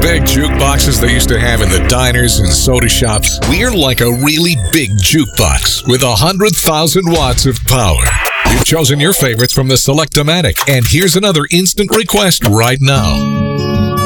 big jukeboxes they used to have in the diners and soda shops, we're like a really big jukebox with 100,000 watts of power. You've chosen your favorites from the Select-O-Matic, and here's another instant request right now.